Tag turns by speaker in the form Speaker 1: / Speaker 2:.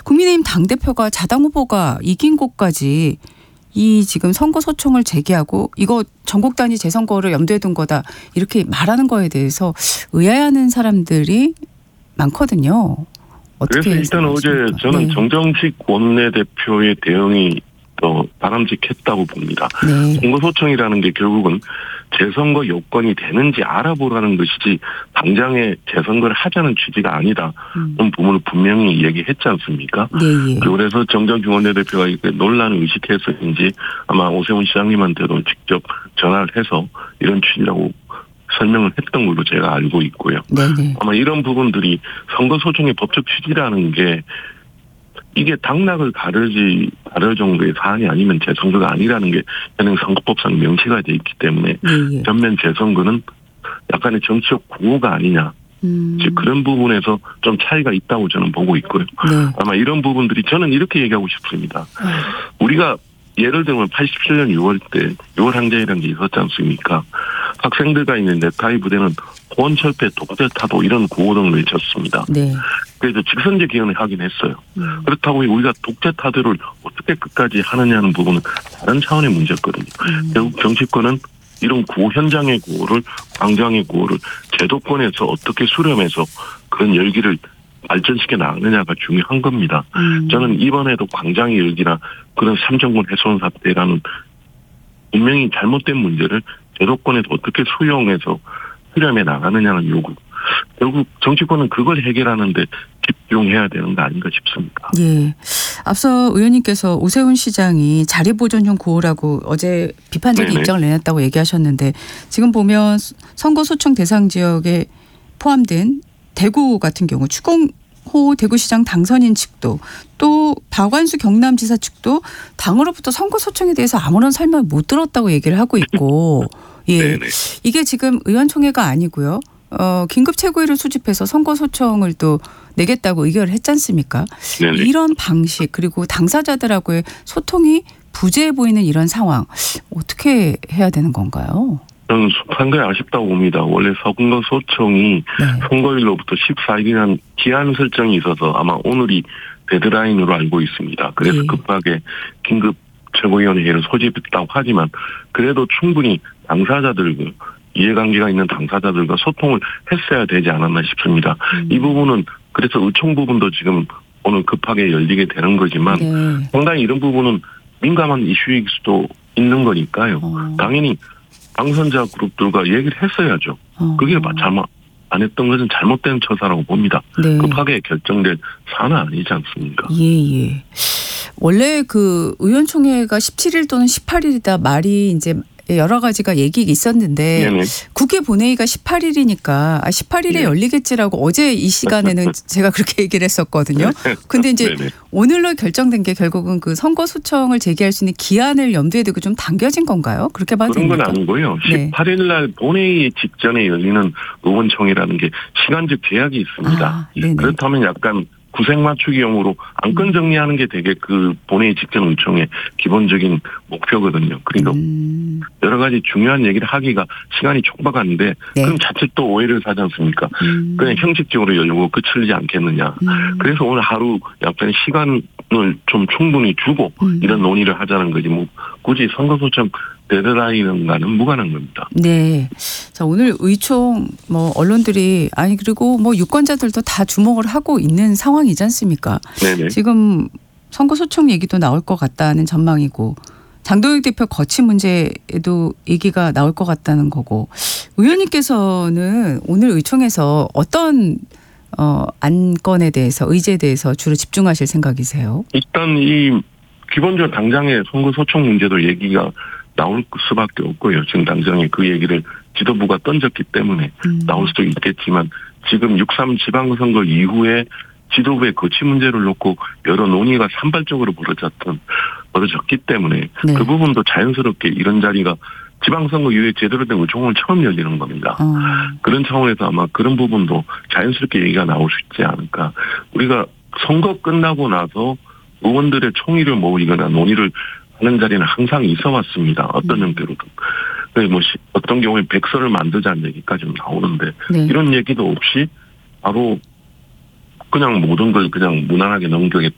Speaker 1: 국민의힘 당대표가 자당 후보가 이긴 곳까지 이 지금 선거 소청을 제기하고 이거 전국 단위 재선거를 염두에 둔 거다 이렇게 말하는 거에 대해서 의아해하는 사람들이 많거든요. 어떻게
Speaker 2: 그래서 일단 어제 저는
Speaker 1: 네.
Speaker 2: 정정식 원내대표의 대응이 더 바람직했다고 봅니다.
Speaker 1: 네.
Speaker 2: 선거 소청이라는 게 결국은 재선거 요건이 되는지 알아보라는 것이지 당장에 재선거를 하자는 취지가 아니다. 그런 부분을 분명히 얘기했지 않습니까?
Speaker 1: 네, 예.
Speaker 2: 그래서 정정식 원내대표가 이렇게 논란을 의식해서인지 아마 오세훈 시장님한테도 직접 전화를 해서 이런 취지라고 설명을 했던 걸로 제가 알고 있고요.
Speaker 1: 네네.
Speaker 2: 아마 이런 부분들이 선거 소청의 법적 취지라는 게 이게 당락을 가르을 정도의 사안이 아니면 재선거가 아니라는 게 현행 선거법상 명시가 돼 있기 때문에
Speaker 1: 네.
Speaker 2: 전면 재선거는 약간의 정치적 구호가 아니냐. 즉 그런 부분에서 좀 차이가 있다고 저는 보고 있고요.
Speaker 1: 네.
Speaker 2: 아마 이런 부분들이 저는 이렇게 얘기하고 싶습니다. 우리가 예를 들면 87년 6월 때 6월 항쟁이라는 게 있었지 않습니까? 학생들과 있는 네타이 부대는 보원철폐, 독재타도 이런 구호 등을 외쳤습니다.
Speaker 1: 네.
Speaker 2: 그래서 직선제 개헌을 하긴 했어요. 그렇다고 우리가 독재타도를 어떻게 끝까지 하느냐는 부분은 다른 차원의 문제였거든요. 결국 정치권은 이런 구호, 현장의 구호를, 광장의 구호를 제도권에서 어떻게 수렴해서 그런 열기를 발전시켜 나가느냐가 중요한 겁니다. 저는 이번에도 광장의 열기나 그런 삼정권 훼손 사태라는 분명히 잘못된 문제를 제도권에서 어떻게 수용해서 수렴해 나가느냐는 요구. 결국 정치권은 그걸 해결하는데 집중해야 되는 거 아닌가 싶습니다.
Speaker 1: 예. 앞서 의원님께서 오세훈 시장이 자리보존형 구호라고 어제 비판적인
Speaker 2: 네네.
Speaker 1: 입장을 내놨다고 얘기하셨는데 지금 보면 선거 소청 대상 지역에 포함된 대구 같은 경우 추공호 대구시장 당선인 측도 또 박완수 경남지사 측도 당으로부터 선거 소청에 대해서 아무런 설명을 못 들었다고 얘기를 하고 있고 예.
Speaker 2: 네네.
Speaker 1: 이게 지금 의원총회가 아니고요. 긴급 최고위를 수집해서 선거 소청을 또 내겠다고 의결을 했지 않습니까?
Speaker 2: 네네.
Speaker 1: 이런 방식 그리고 당사자들하고의 소통이 부재해 보이는 이런 상황 어떻게 해야 되는 건가요?
Speaker 2: 저는 상당히 아쉽다고 봅니다. 원래 선거 소청이
Speaker 1: 네.
Speaker 2: 선거일로부터 14일이라는 기한 설정이 있어서 아마 오늘이 데드라인으로 알고 있습니다. 그래서
Speaker 1: 네.
Speaker 2: 급하게 긴급 최고위원회를 소집했다고 하지만 그래도 충분히 당사자들과 이해관계가 있는 당사자들과 소통을 했어야 되지 않았나 싶습니다. 이 부분은 그래서 의총 부분도 지금 오늘 급하게 열리게 되는 거지만
Speaker 1: 네.
Speaker 2: 상당히 이런 부분은 민감한 이슈일 수도 있는 거니까요. 당연히 당선자 그룹들과 얘기를 했어야죠. 그게 잘못 안 했던 것은 잘못된 처사라고 봅니다.
Speaker 1: 네.
Speaker 2: 급하게 결정된 사안은 아니지 않습니까?
Speaker 1: 예. 원래 그 의원총회가 17일 또는 18일이다 말이 이제 여러 가지가 얘기가 있었는데
Speaker 2: 네네.
Speaker 1: 국회 본회의가 18일이니까 18일에
Speaker 2: 네.
Speaker 1: 열리겠지라고 어제 이 시간에는 제가 그렇게 얘기를 했었거든요. 근데 이제
Speaker 2: 네네.
Speaker 1: 오늘로 결정된 게 결국은 그 선거 소청을 제기할 수 있는 기한을 염두에 두고 좀 당겨진 건가요? 그렇게 봐도
Speaker 2: 그런 건
Speaker 1: 됩니까?
Speaker 2: 아니고요.
Speaker 1: 네.
Speaker 2: 18일 날 본회의 직전에 열리는 의원총회라는 게 시간적 제약이 있습니다.
Speaker 1: 네네.
Speaker 2: 그렇다면 약간 구색 맞추기용으로 안건 정리하는 게 되게 그 본회의 직전 의총의 기본적인 목표거든요. 그러니까 여러 가지 중요한 얘기를 하기가 시간이 촉박한데
Speaker 1: 네.
Speaker 2: 그럼 자칫 또 오해를 사지 않습니까? 그냥 형식적으로 열고 끝을지 않겠느냐. 그래서 오늘 하루 약간 시간을 좀 충분히 주고 이런 논의를 하자는 거지 뭐 굳이 선거소청 데드라인과는 무관한 겁니다.
Speaker 1: 네. 자, 오늘 의총 뭐 언론들이 아니 그리고 뭐 유권자들도 다 주목을 하고 있는 상황이지 않습니까?
Speaker 2: 네네.
Speaker 1: 지금 선거 소청 얘기도 나올 것 같다는 전망이고 장동혁 대표 거취 문제에도 얘기가 나올 것 같다는 거고 의원님께서는 오늘 의총에서 어떤 안건에 대해서 의제에 대해서 주로 집중하실 생각이세요?
Speaker 2: 일단 이 기본적으로 당장의 선거 소청 문제도 얘기가 나올 수밖에 없고요. 지금 당장에 그 얘기를 지도부가 던졌기 때문에 나올 수도 있겠지만 지금 6.3 지방선거 이후에 지도부의 거취 문제를 놓고 여러 논의가 산발적으로 벌어졌기 때문에
Speaker 1: 네.
Speaker 2: 그 부분도 자연스럽게 이런 자리가 지방선거 이후에 제대로 된 의총을 처음 열리는 겁니다. 그런 차원에서 아마 그런 부분도 자연스럽게 얘기가 나올 수 있지 않을까. 우리가 선거 끝나고 나서 의원들의 총의를 모으거나 논의를 하는 자리는 항상 있어 왔습니다. 어떤 형태로든. 뭐 어떤 경우에 백서를 만들자는 얘기까지 나오는데
Speaker 1: 네.
Speaker 2: 이런 얘기도 없이 바로 그냥 모든 걸 그냥 무난하게